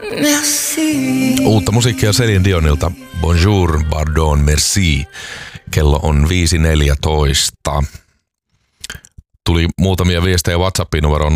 Merci. Uutta musiikkia Céline Dionilta. Bonjour, pardon, merci. Kello on 5.14. Tuli muutamia viestejä WhatsAppiin numeroon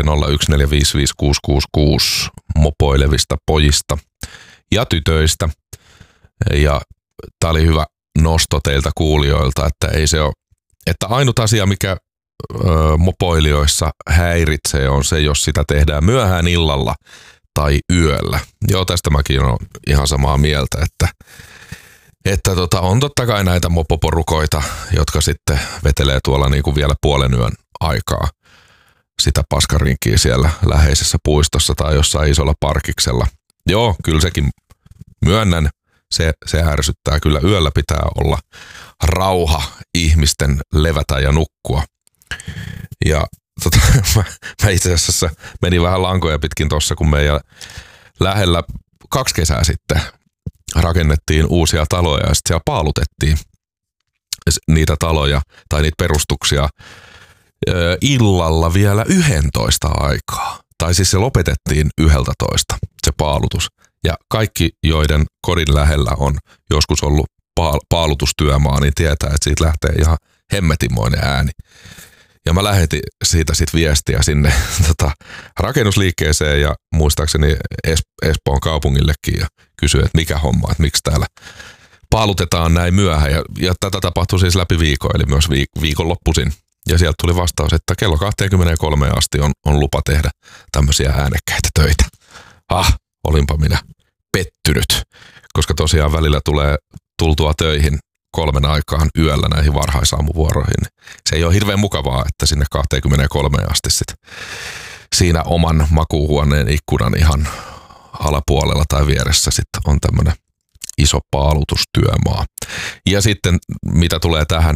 0401455666 mopoilevista pojista ja tytöistä. Ja tää oli hyvä nosto teiltä kuulijoilta, että ei se ole, että ainut asia, mikä mopoilijoissa häiritsee, on se, jos sitä tehdään myöhään illalla tai yöllä. Joo, tästä mäkin olen ihan samaa mieltä, että on totta kai näitä mopoporukoita, jotka sitten vetelee tuolla niin kuin vielä puolen yön aikaa sitä paskarinkiä siellä läheisessä puistossa tai jossain isolla parkiksella. Joo, kyllä sekin myönnän. Se ärsyttää. Kyllä yöllä pitää olla rauha ihmisten levätä ja nukkua. Ja mä itse asiassa menin vähän lankoja pitkin tossa, kun meidän lähellä 2 kesää sitten rakennettiin uusia taloja ja sitten siellä paalutettiin niitä taloja tai niitä perustuksia illalla vielä 11 aikaa. Tai siis se lopetettiin 11 se paalutus. Ja kaikki, joiden kodin lähellä on joskus ollut paalutustyömaa, niin tietää, että siitä lähtee ihan hemmetinmoinen ääni. Ja mä lähetin siitä sitten viestiä sinne rakennusliikkeeseen ja muistaakseni Espoon kaupungillekin ja kysyin, että mikä homma, että miksi täällä paalutetaan näin myöhään. Ja tätä tapahtui siis läpi viikon, eli myös viikonloppuisin. Ja sieltä tuli vastaus, että kello 23 asti on lupa tehdä tämmöisiä äänekkäitä töitä. Olinpa minä pettynyt, koska tosiaan välillä tulee tultua töihin 3 aikaan yöllä näihin varhaisaamuvuoroihin. Se ei ole hirveän mukavaa, että sinne 23 asti sit siinä oman makuuhuoneen ikkunan ihan alapuolella tai vieressä sit on tämmöinen iso paalutustyömaa. Ja sitten mitä tulee tähän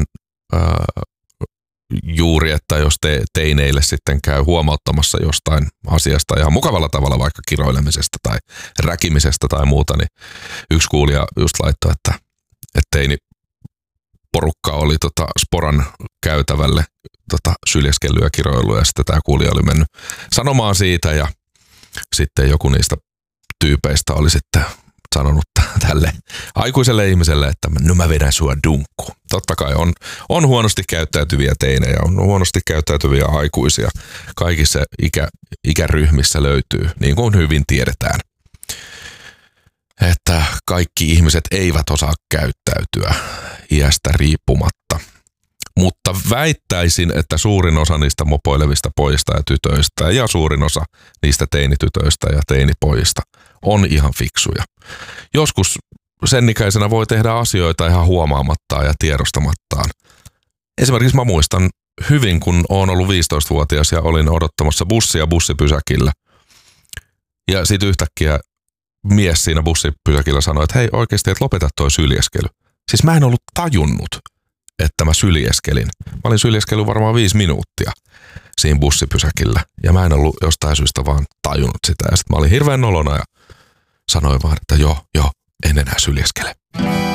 juuri, että jos teineille sitten käy huomauttamassa jostain asiasta ihan mukavalla tavalla, vaikka kiroilemisesta tai räkimisestä tai muuta, niin yksi kuulija just laittoi, että teiniporukka oli Sporan käytävälle syljeskellyä ja kiroilua ja sitten tämä kuulija oli mennyt sanomaan siitä ja sitten joku niistä tyypeistä oli sitten sanonut tälle aikuiselle ihmiselle, että no mä vedän sua dunkku. Totta kai on huonosti käyttäytyviä teinejä, on huonosti käyttäytyviä aikuisia. Kaikissa ikäryhmissä löytyy, niin kuin hyvin tiedetään, että kaikki ihmiset eivät osaa käyttäytyä iästä riippumatta. Mutta väittäisin, että suurin osa niistä mopoilevista pojista ja tytöistä ja suurin osa niistä teinitytöistä ja teinipojista on ihan fiksuja. Joskus sen ikäisenä voi tehdä asioita ihan huomaamattaan ja tiedostamattaan. Esimerkiksi mä muistan hyvin, kun olen ollut 15-vuotias ja olin odottamassa bussia bussipysäkillä. Ja sitten yhtäkkiä mies siinä bussipysäkillä sanoi, että hei oikeasti, että lopeta toi syljeskely. Siis mä en ollut tajunnut, että mä syljeskelin. Mä olin syljeskellyt varmaan 5 minuuttia siinä bussipysäkillä. Ja mä en ollut jostain syystä vaan tajunnut sitä. Ja sitten mä olin hirveän nolona ja sanoin vaan, että joo, en enää syljeskele.